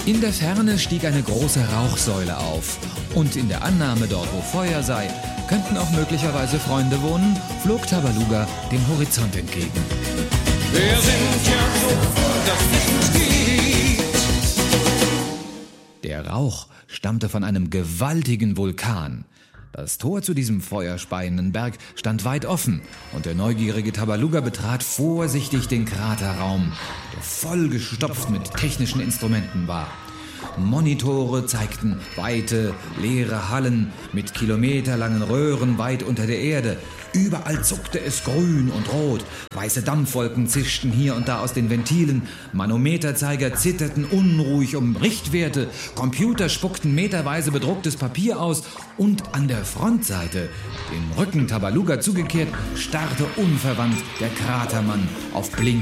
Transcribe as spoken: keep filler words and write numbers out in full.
In der Ferne stieg eine große Rauchsäule auf. Und in der Annahme, dort wo Feuer sei, könnten auch möglicherweise Freunde wohnen, flog Tabaluga dem Horizont entgegen. Wir sind ja so froh, dass es uns gibt. Der Rauch stammte von einem gewaltigen Vulkan. Das Tor zu diesem feuerspeienden Berg stand weit offen und der neugierige Tabaluga betrat vorsichtig den Kraterraum, der vollgestopft mit technischen Instrumenten war. Monitore zeigten weite, leere Hallen mit kilometerlangen Röhren weit unter der Erde. Überall zuckte es grün und rot. Weiße Dampfwolken zischten hier und da aus den Ventilen. Manometerzeiger zitterten unruhig um Richtwerte. Computer spuckten meterweise bedrucktes Papier aus. Und an der Frontseite, dem Rücken Tabaluga zugekehrt, starrte unverwandt der Kratermann auf blinkende